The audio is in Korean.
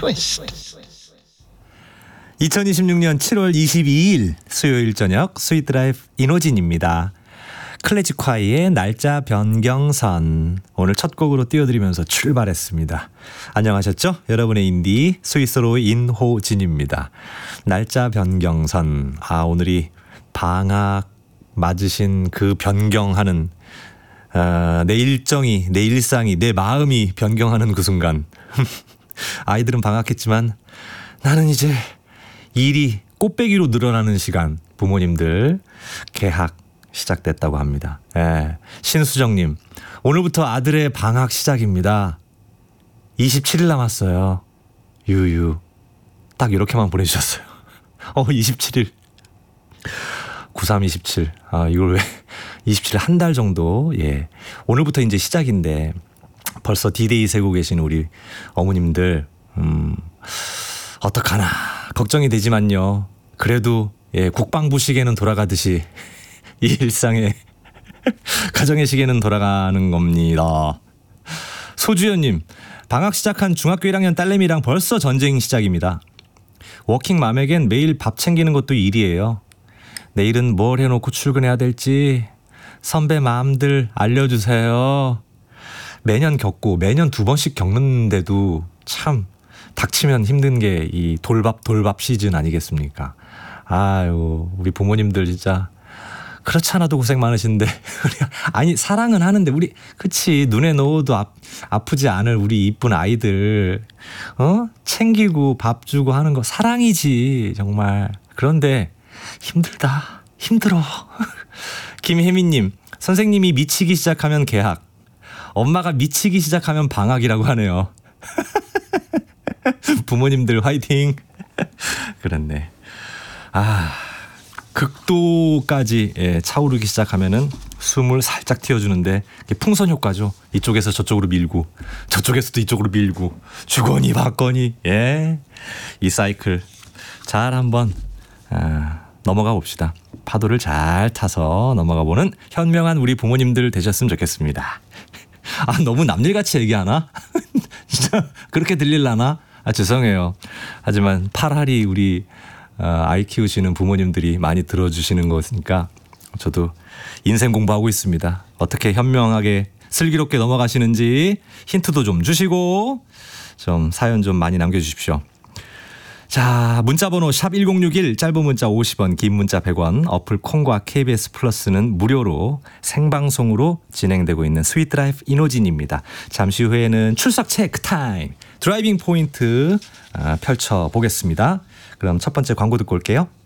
트위스트. 2026년 7월 22일 수요일 저녁 스윗 드라이브 이노진입니다. 클래식콰이의 날짜 변경선 오늘 첫 곡으로 띄워드리면서 출발했습니다. 안녕하셨죠? 여러분의 인디 스위스로 인호진입니다. 날짜 변경선. 오늘이 방학 맞으신 그 변경하는 내 일정이, 내 일상이, 내 마음이 변경하는 그 순간. 아이들은 방학했지만 나는 이제 일이 꽃배기로 늘어나는 시간. 부모님들 개학 시작됐다고 합니다. 신수정님, 오늘부터 아들의 방학 시작입니다. 27일 남았어요. 유유. 딱 이렇게만 보내주셨어요. 27일. 9327. 이걸 왜 27일 한 달 정도. 예. 오늘부터 이제 시작인데 벌써 디데이 세고 계신 우리 어머님들 어떡하나 걱정이 되지만요. 그래도 국방부 시계는 돌아가듯이 이 일상의 가정의 시계는 돌아가는 겁니다. 소주연님, 방학 시작한 중학교 1학년 딸내미랑 벌써 전쟁 시작입니다. 워킹맘에겐 매일 밥 챙기는 것도 일이에요. 내일은 뭘 해놓고 출근해야 될지 선배 마음들 알려주세요. 매년 겪고 매년 2번씩 겪는데도 참 닥치면 힘든 게 이 돌밥 시즌 아니겠습니까? 아유, 우리 부모님들 진짜 그렇지 않아도 고생 많으신데 아니 사랑은 하는데 우리 그치 눈에 넣어도 아프지 않을 우리 이쁜 아이들 챙기고 밥 주고 하는 거 사랑이지 정말. 그런데 힘들어. 김혜민님, 선생님이 미치기 시작하면 개학, 엄마가 미치기 시작하면 방학이라고 하네요. 부모님들 화이팅. 그렇네. 극도까지 차오르기 시작하면은 숨을 살짝 틔워주는데 풍선 효과죠. 이쪽에서 저쪽으로 밀고 저쪽에서도 이쪽으로 밀고 주거니 받거니. 이 사이클 잘 한번 넘어가 봅시다. 파도를 잘 타서 넘어가 보는 현명한 우리 부모님들 되셨으면 좋겠습니다. 너무 남일같이 얘기하나? 진짜 그렇게 들릴라나? 죄송해요. 하지만 팔할이 우리 아이 키우시는 부모님들이 많이 들어주시는 거니까 저도 인생 공부하고 있습니다. 어떻게 현명하게 슬기롭게 넘어가시는지 힌트도 좀 주시고 좀 사연 좀 많이 남겨주십시오. 자, 문자번호 샵1061, 짧은 문자 50원, 긴 문자 100원, 어플 콩과 KBS 플러스는 무료로 생방송으로 진행되고 있는 스윗 드라이브 이노진입니다. 잠시 후에는 출석 체크 타임, 드라이빙 포인트 펼쳐보겠습니다. 그럼 첫 번째 광고 듣고 올게요.